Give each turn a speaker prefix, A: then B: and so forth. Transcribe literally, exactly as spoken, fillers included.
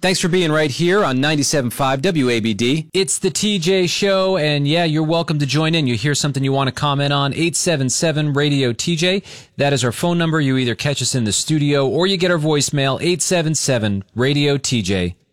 A: Thanks for being right here on ninety-seven point five W A B D. It's the T J Show, and yeah, you're welcome to join in. You hear something you want to comment on, eight seven seven radio T J. That is our phone number. You either catch us in the studio or you get our voicemail, eight seven seven radio T J.